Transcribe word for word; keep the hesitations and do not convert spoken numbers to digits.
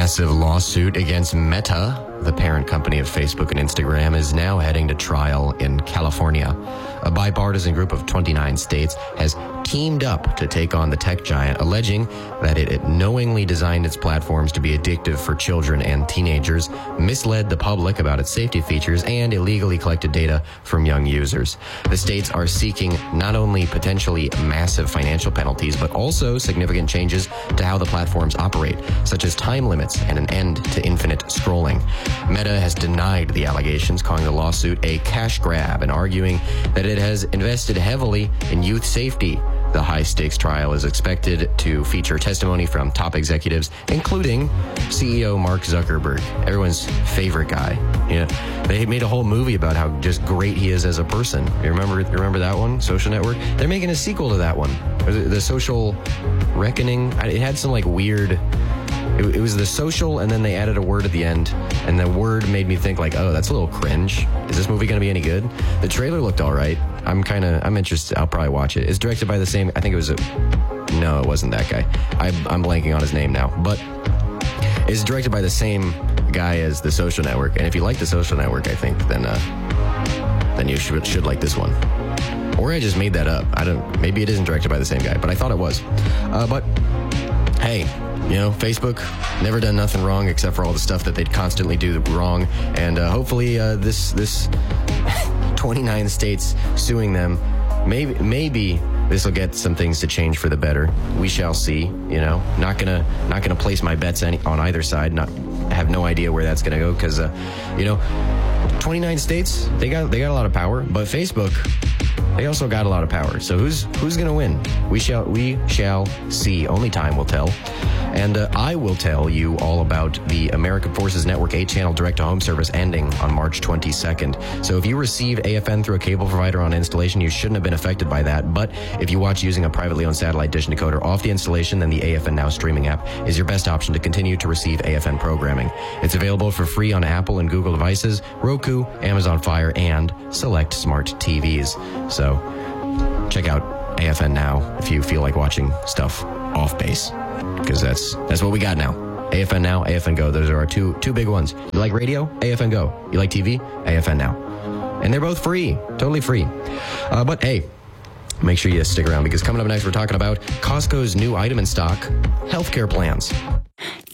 massive lawsuit against Meta, the parent company of Facebook and Instagram, is now heading to trial in California. A bipartisan group of twenty-nine states has teamed up to take on the tech giant, alleging that it, it knowingly designed its platforms to be addictive for children and teenagers, misled the public about its safety features, and illegally collected data from young users. The states are seeking not only potentially massive financial penalties, but also significant changes to how the platforms operate, such as time limits and an end to infinite scrolling. Meta has denied the allegations, calling the lawsuit a cash grab and arguing that it has invested heavily in youth safety. The high-stakes trial is expected to feature testimony from top executives, including C E O Mark Zuckerberg, everyone's favorite guy. Yeah, they made a whole movie about how just great he is as a person. You remember, remember that one, Social Network? They're making a sequel to that one, The Social Reckoning. It had some like weird. It, it was The Social, and then they added a word at the end, and the word made me think like, oh, that's a little cringe. Is this movie going to be any good? The trailer looked all right. I'm kind of, I'm interested. I'll probably watch it. It's directed by the same, I think it was a, no, it wasn't that guy. I, I'm blanking on his name now, but it's directed by the same guy as The Social Network. And if you like The Social Network, I think, then, uh, then you should, should like this one. Or I just made that up. I don't, maybe it isn't directed by the same guy, but I thought it was. Uh, but hey, you know, Facebook never done nothing wrong except for all the stuff that they'd constantly do wrong. And uh, hopefully uh, this this twenty-nine states suing them, maybe maybe this will get some things to change for the better. We shall see. You know, not gonna not gonna place my bets any, on either side. Not have no idea where that's gonna go because uh, you know, twenty-nine states, they got they got a lot of power, but Facebook, they also got a lot of power. So who's who's going to win? We shall we shall see. Only time will tell. And uh, I will tell you all about the American Forces Network eight-channel direct-to-home service ending on March twenty-second. So if you receive A F N through a cable provider on installation, you shouldn't have been affected by that. But if you watch using a privately owned satellite dish decoder off the installation, then the A F N Now streaming app is your best option to continue to receive A F N programming. It's available for free on Apple and Google devices, Roku, Amazon Fire, and select smart T Vs. So check out A F N Now if you feel like watching stuff off base, because that's that's what we got now. A F N Now, A F N Go. Those are our two two big ones. You like radio? A F N Go. You like T V? A F N Now. And they're both free, totally free. Uh, but hey, make sure you stick around, because coming up next, we're talking about Costco's new item in stock, healthcare plans.